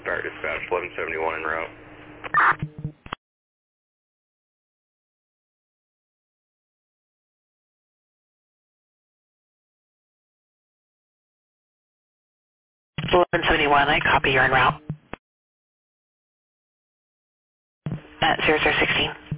Star Dispatch, 1171 en route. Bulletin 71, I copy, you're en route. At 0016.